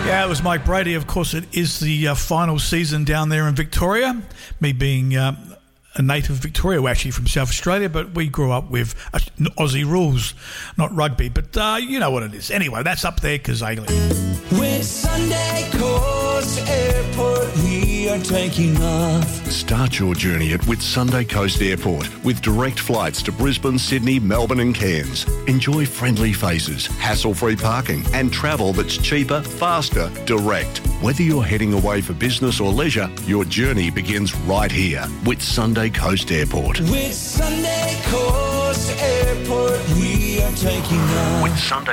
Yeah, it was Mike Brady. Of course, it is the final season down there in Victoria. Me being a native of Victoria, we're actually from South Australia, but we grew up with Aussie rules, not rugby. But you know what it is. Anyway, that's up there because With Sunday Coast Airport, we are taking off. Start your journey at Whitsunday Coast Airport with direct flights to Brisbane, Sydney, Melbourne and Cairns. Enjoy friendly faces, hassle-free parking and travel that's cheaper, faster, direct. Whether you're heading away for business or leisure, your journey begins right here. Whitsunday Coast Airport. With Sunday Coast Airport, we are taking off.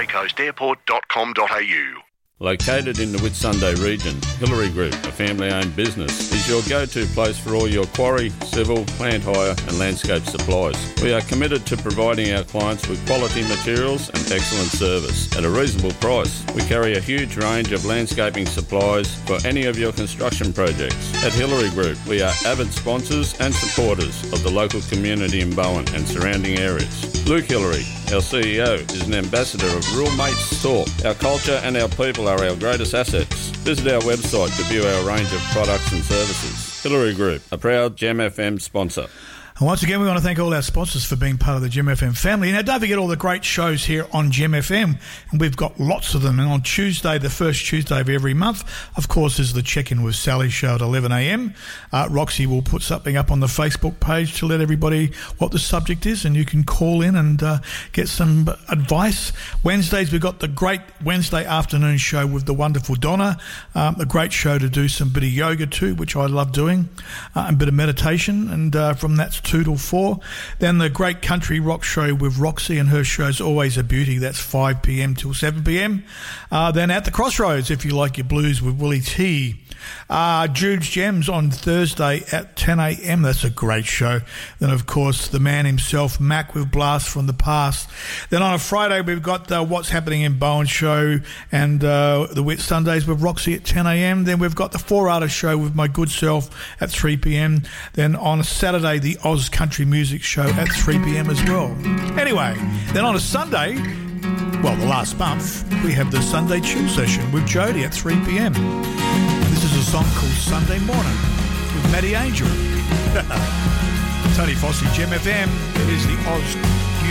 WhitSundayCoastAirport.com.au. Located in the Whitsunday region, Hillary Group, a family-owned business, is your go-to place for all your quarry, civil, plant hire and landscape supplies. We are committed to providing our clients with quality materials and excellent service at a reasonable price. We carry a huge range of landscaping supplies for any of your construction projects. At Hillary Group, we are avid sponsors and supporters of the local community in Bowen and surrounding areas. Luke Hillary, our CEO, is an ambassador of Real Mates Talk. Our culture and our people are our greatest assets. Visit our website to view our range of products and services. Hillary Group, a proud Gem FM sponsor. And once again, we want to thank all our sponsors for being part of the Gem FM family. Now, don't forget all the great shows here on Gem FM, and we've got lots of them. And on Tuesday, the first Tuesday of every month, of course, is the Check-In with Sally show at 11 a.m. Roxy will put something up on the Facebook page to let everybody what the subject is, and you can call in and get some advice. Wednesdays, we've got the great Wednesday afternoon show with the wonderful Donna, a great show to do some bit of yoga too, which I love doing, and a bit of meditation, and from that's 2 till 4. Then the great country rock show with Roxy, and her show's Always a Beauty. That's 5 p.m. till 7 p.m. Then at the Crossroads, if you like your blues, with Willie T. Jude's Gems on Thursday at 10 a.m. That's a great show. Then, of course, the man himself, Mac, with Blast from the Past. Then on a Friday, we've got What's Happening in Bowen show and the Whit Sundays with Roxy at 10 a.m. Then we've got the Four Artists show with my good self at 3 p.m. Then on a Saturday, the Oz Country Music show at 3 p.m. as well. Anyway, then on a Sunday, well, the last month, we have the Sunday Chill Session with Jodie at 3 p.m. This is a song called Sunday Morning with Matty Angel. Tony Fossey, Gem FM. It is the Oz